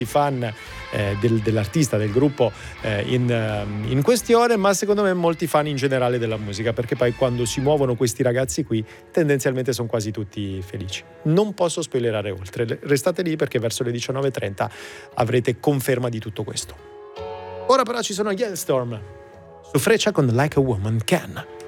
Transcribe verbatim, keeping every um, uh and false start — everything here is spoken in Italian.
fan eh, del, dell'artista, del gruppo eh, in, uh, in questione, ma secondo me molti fan in generale della musica, perché poi quando si muovono questi ragazzi qui tendenzialmente sono quasi tutti felici. Non posso spoilerare oltre, restate lì perché verso le diciannove e trenta avrete conferma di tutto questo. Ora però ci sono gli Hailstorm su Freccia con Like a Woman Can.